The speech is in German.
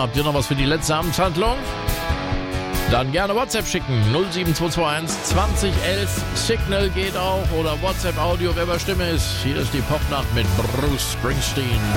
Habt ihr noch was für die letzte Amtshandlung? Dann gerne WhatsApp schicken. 07221 2011. Signal geht auch oder WhatsApp Audio, wer bei Stimme ist. Hier ist die Popnacht mit Bruce Springsteen.